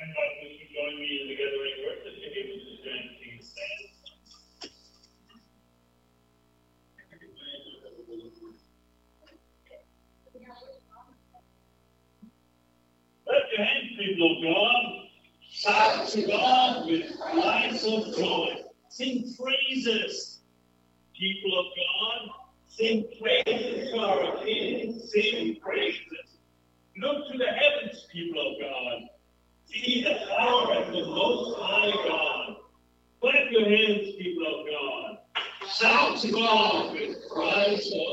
invite you to join me in the gathering worship. If you would just join me to stand. Clap your hands, people of God. Shout to God with cries of joy. Sing praises, people of God. Sing praises to our King. Sing praises. Look to the heavens, people of God. See the power of the Most High God. Clap your hands, people of God. Shout to God with cries of